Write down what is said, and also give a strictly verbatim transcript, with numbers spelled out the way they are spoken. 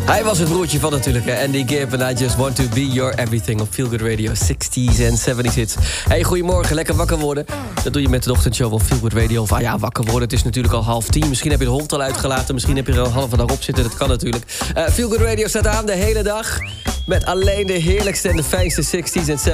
Hij was het broertje van natuurlijk, hè? Andy Gibb. En I just want to be your everything op Feel Good Radio. zestig's en zeventig's hits. Hey, goedemorgen, lekker wakker worden. Dat doe je met de ochtendshow van Feel Good Radio. Of ah ja, wakker worden, het is natuurlijk al half tien. Misschien heb je de hond al uitgelaten. Misschien heb je er al half dag op zitten. Dat kan natuurlijk. Uh, Feel Good Radio staat aan de hele dag. Met alleen de heerlijkste en de fijnste zestig's en zeventig's.